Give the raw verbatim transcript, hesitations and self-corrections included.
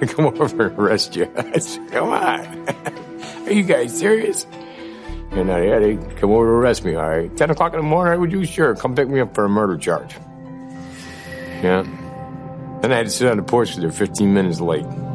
come over and arrest you. I said, come on. Are you guys serious? And uh, yeah, they come over to arrest me, all right. ten o'clock in the morning, would you? Sure, come pick me up for a murder charge. Yeah. Then I had to sit on the porch because they're fifteen minutes late.